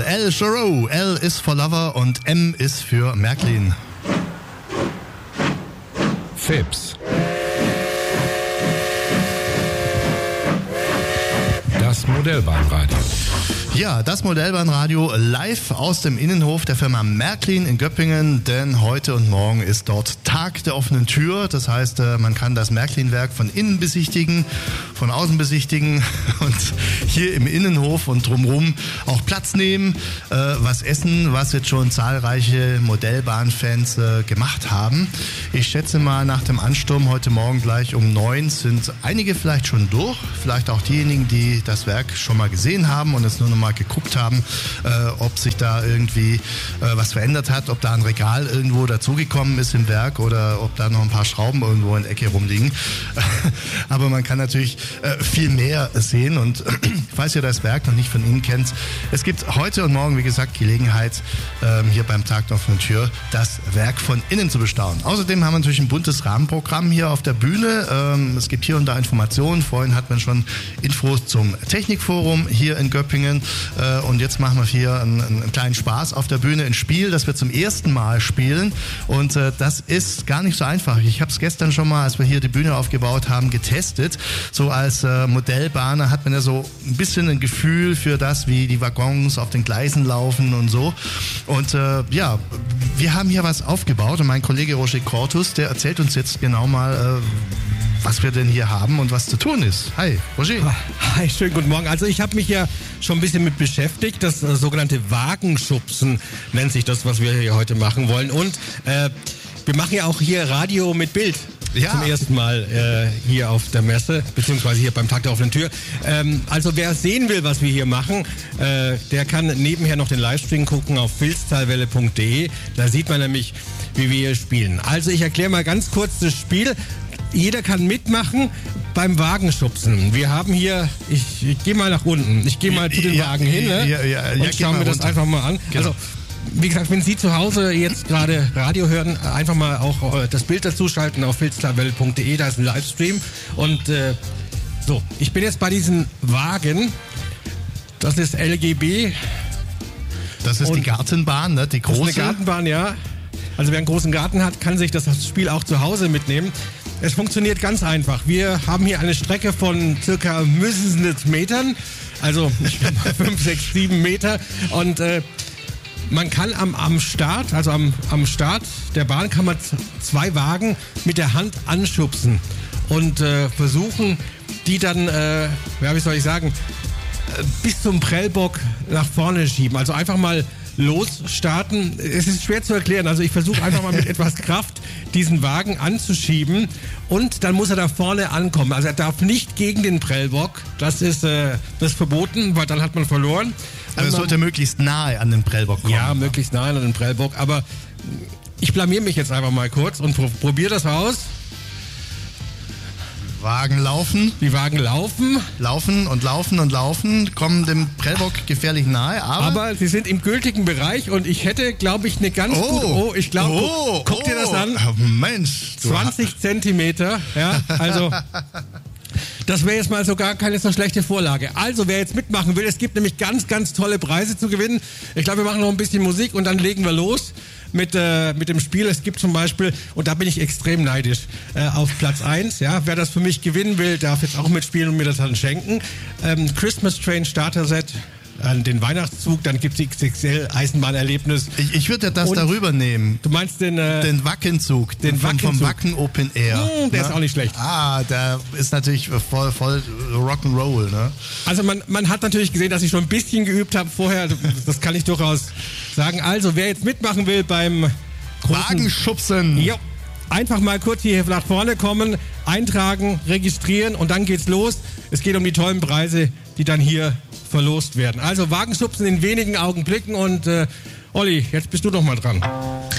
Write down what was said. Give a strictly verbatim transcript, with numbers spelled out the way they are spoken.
El Jarreau. L ist for Lover und M ist für Märklin. Fips. Das Modellbahnradio. Ja, das Modellbahnradio live aus dem Innenhof der Firma Märklin in Göppingen, denn heute und morgen ist dort Tag der offenen Tür. Das heißt, man kann das Märklin-Werk von innen besichtigen, von außen besichtigen und hier im Innenhof und drumherum auch Platz nehmen, was essen, was jetzt schon zahlreiche Modellbahnfans gemacht haben. Ich schätze mal, nach dem Ansturm heute Morgen gleich um neun sind einige vielleicht schon durch, vielleicht auch diejenigen, die das Werk schon mal gesehen haben und es nur noch mal geguckt haben, äh, ob sich da irgendwie äh, was verändert hat, ob da ein Regal irgendwo dazugekommen ist im Werk oder ob da noch ein paar Schrauben irgendwo in der Ecke rumliegen. Aber man kann natürlich äh, viel mehr sehen und falls ihr das Werk noch nicht von innen kennt, es gibt heute und morgen, wie gesagt, Gelegenheit, äh, hier beim Tag der offenen Tür das Werk von innen zu bestaunen. Außerdem haben wir natürlich ein buntes Rahmenprogramm hier auf der Bühne. Ähm, es gibt hier und da Informationen. Vorhin hat man schon Infos zum Technikforum hier in Göppingen. Und jetzt machen wir hier einen, einen kleinen Spaß auf der Bühne, ein Spiel, das wir zum ersten Mal spielen. Und äh, das ist gar nicht so einfach. Ich habe es gestern schon mal, als wir hier die Bühne aufgebaut haben, getestet. So als äh, Modellbahner hat man ja so ein bisschen ein Gefühl für das, wie die Waggons auf den Gleisen laufen und so. Und äh, ja, wir haben hier was aufgebaut und mein Kollege Roger Cortus, der erzählt uns jetzt genau mal, äh, was wir denn hier haben und was zu tun ist. Hi, Roger. Hi, schönen guten Morgen. Also ich habe mich ja schon ein bisschen mit beschäftigt. Das äh, sogenannte Wagenschubsen nennt sich das, was wir hier heute machen wollen. Und äh, wir machen ja auch hier Radio mit Bild. Ja. Zum ersten Mal äh, hier auf der Messe, beziehungsweise hier beim Tag der offenen Tür. Ähm, also wer sehen will, was wir hier machen, äh, der kann nebenher noch den Livestream gucken auf filztalwelle punkt de. Da sieht man nämlich, wie wir hier spielen. Also ich erkläre mal ganz kurz das Spiel. Jeder kann mitmachen beim Wagenschubsen. Wir haben hier, ich, ich gehe mal nach unten, ich gehe mal zu den ja, Wagen hin ne? ja, ja, ja, und schauen wir das einfach mal an. Genau. Also, wie gesagt, wenn Sie zu Hause jetzt gerade Radio hören, einfach mal auch äh, das Bild dazu schalten auf filztalwelle punkt de, da ist ein Livestream. Und äh, so, ich bin jetzt bei diesem Wagen, das ist L G B. Das ist und die Gartenbahn, ne? Die große. Das ist eine Gartenbahn, ja. Also wer einen großen Garten hat, kann sich das Spiel auch zu Hause mitnehmen. Es funktioniert ganz einfach. Wir haben hier eine Strecke von circa hundert Metern, also fünf, sechs, sieben Meter. Und äh, man kann am, am Start, also am, am Start der Bahn, kann man z- zwei Wagen mit der Hand anschubsen und äh, versuchen, die dann, äh, ja, wie soll ich sagen, äh, bis zum Prellbock nach vorne schieben. Also einfach mal losstarten. Es ist schwer zu erklären. Also ich versuche einfach mal mit etwas Kraft diesen Wagen anzuschieben und dann muss er da vorne ankommen. Also er darf nicht gegen den Prellbock. Das ist, äh, das ist verboten, weil dann hat man verloren. Aber es sollte möglichst nahe an den Prellbock kommen. Ja, möglichst nahe an den Prellbock. Aber ich blamier mich jetzt einfach mal kurz und pro- probiere das aus. Wagen laufen. Die Wagen laufen. Laufen und laufen und laufen, kommen dem Prellbock gefährlich nahe, aber... Aber sie sind im gültigen Bereich und ich hätte, glaube ich, eine ganz oh, gute... Oh, ich glaube, oh, guck, guck oh, dir das an. Oh, Mensch. zwanzig Zentimeter, ja, also... Das wäre jetzt mal so gar keine so schlechte Vorlage. Also, wer jetzt mitmachen will, es gibt nämlich ganz, ganz tolle Preise zu gewinnen. Ich glaube, wir machen noch ein bisschen Musik und dann legen wir los mit, äh, mit dem Spiel. Es gibt zum Beispiel, und da bin ich extrem neidisch, äh, auf Platz eins. Ja, wer das für mich gewinnen will, darf jetzt auch mitspielen und mir das dann schenken. Ähm, Christmas Train Starter Set. An den Weihnachtszug, dann gibt es X X L Eisenbahnerlebnis. Ich, ich würde ja das und darüber nehmen. Du meinst den... Äh, den Wackenzug, den vom, vom Wacken Open Air. Hm, der ne? ist auch nicht schlecht. Ah, der ist natürlich voll, voll Rock'n'Roll. Ne? Also man, man hat natürlich gesehen, dass ich schon ein bisschen geübt habe vorher. Das kann ich durchaus sagen. Also wer jetzt mitmachen will beim großen Wagenschubsen. Jo. Einfach mal kurz hier nach vorne kommen, eintragen, registrieren und dann geht's los. Es geht um die tollen Preise, die dann hier verlost werden. Also Wagenschubsen in wenigen Augenblicken und äh, Olli, jetzt bist du doch mal dran.